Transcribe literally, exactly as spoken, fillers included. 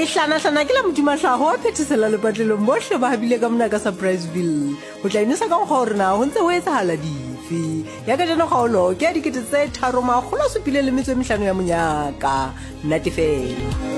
le hlana-hlana ke la modumahlago wa phethesela lepatlelong bohle ba habile ka mona ka surpriseville go tla inosa ka nkga gore na go ntse go etsagala dife ya ka jana kgaolo ke ya dikete tse tharo magolo a supile le metso e mehlano ya monyaka nnate fela